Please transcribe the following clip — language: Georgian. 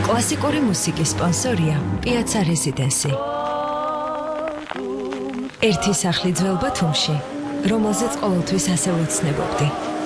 კლასიკური მუსიკის სპონსორია პიაცა რეზიდენსი. ერთი სახლი ძველ ბათუმში, რომელზეც ყოველთვის ასე ვეცნებობდი.